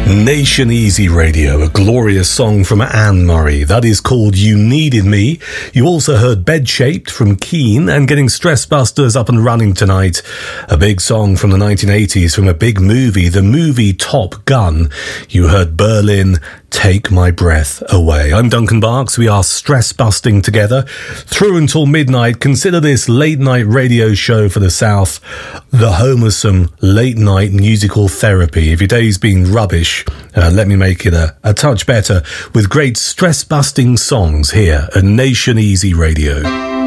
Nation Easy Radio, a glorious song from Anne Murray. That is called You Needed Me. You also heard Bed Shaped from Keane and Getting Stress Busters up and running tonight. A big song from the 1980s from a big movie, the movie Top Gun. You heard Berlin, Take My Breath Away. I'm Duncan Barks. We are stress busting together through until midnight. Consider this late night radio show for the South the home of some late night musical therapy. If your day's been rubbish, let me make it a touch better with great stress busting songs here at Nation Easy Radio.